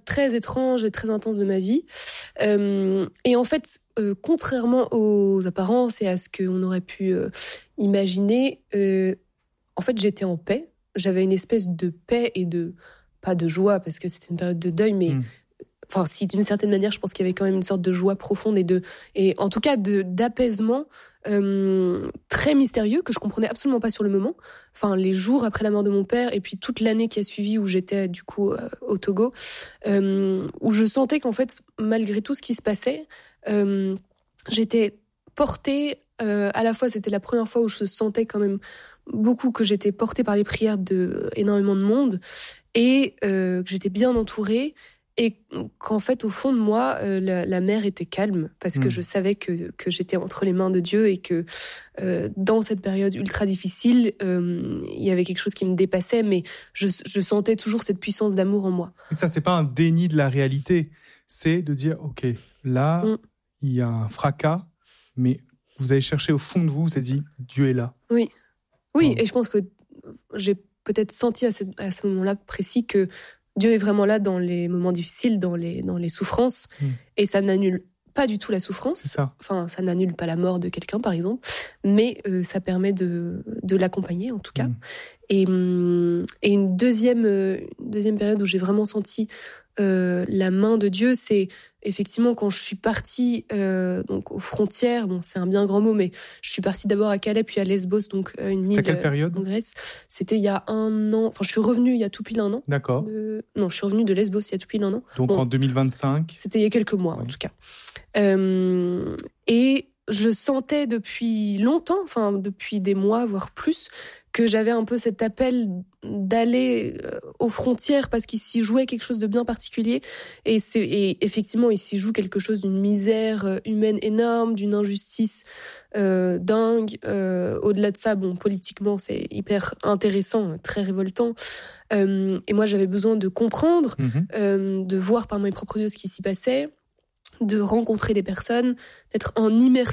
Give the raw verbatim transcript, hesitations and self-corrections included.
très étrange et très intense de ma vie. Euh, et en fait, euh, contrairement aux apparences et à ce qu'on aurait pu euh, imaginer, euh, en fait, j'étais en paix. J'avais une espèce de paix et de... Pas de joie, parce que c'était une période de deuil, mais... Mmh. Enfin, si, d'une certaine manière, je pense qu'il y avait quand même une sorte de joie profonde et de... Et en tout cas, de, d'apaisement euh, très mystérieux que je comprenais absolument pas sur le moment. Enfin, les jours après la mort de mon père et puis toute l'année qui a suivi où j'étais, du coup, euh, au Togo, euh, où je sentais qu'en fait, malgré tout ce qui se passait, euh, j'étais portée... Euh, à la fois, c'était la première fois où je sentais quand même beaucoup que j'étais portée par les prières de énormément de monde et euh, que j'étais bien entourée et qu'en fait, au fond de moi, euh, la, la mer était calme parce que mmh. je savais que, que j'étais entre les mains de Dieu et que euh, dans cette période ultra difficile, euh, il y avait quelque chose qui me dépassait, mais je, je sentais toujours cette puissance d'amour en moi. Et ça, c'est pas un déni de la réalité, c'est de dire, ok, là, mmh. il y a un fracas, mais vous avez cherché au fond de vous, vous avez dit, Dieu est là. Oui, oui, oh. Et je pense que j'ai peut-être senti à ce, à ce moment-là précis que Dieu est vraiment là dans les moments difficiles, dans les, dans les souffrances, mmh. et ça n'annule pas du tout la souffrance. C'est ça. Enfin, ça n'annule pas la mort de quelqu'un, par exemple, mais euh, ça permet de, de l'accompagner, en tout cas. Mmh. Et, et une deuxième, une deuxième période où j'ai vraiment senti euh, la main de Dieu, c'est effectivement quand je suis partie euh, donc aux frontières. Bon, c'est un bien grand mot, mais je suis partie d'abord à Calais puis à Lesbos, donc euh, une île. C'était quelle période en Grèce. C'était il y a un an. Enfin, je suis revenue il y a tout pile un an. D'accord. De... Non, je suis revenue de Lesbos il y a tout pile un an. Donc bon, en deux mille vingt-cinq. C'était il y a quelques mois, oui. En tout cas. Euh, et je sentais depuis longtemps, enfin depuis des mois voire plus, que j'avais un peu cet appel d'aller aux frontières parce qu'il s'y jouait quelque chose de bien particulier. Et, c'est, et effectivement, il s'y joue quelque chose d'une misère humaine énorme, d'une injustice euh, dingue. Euh, au-delà de ça, bon, politiquement, c'est hyper intéressant, très révoltant. Euh, et moi, j'avais besoin de comprendre, mmh. euh, de voir par mes propres yeux ce qui s'y passait, de rencontrer des personnes, d'être en immersion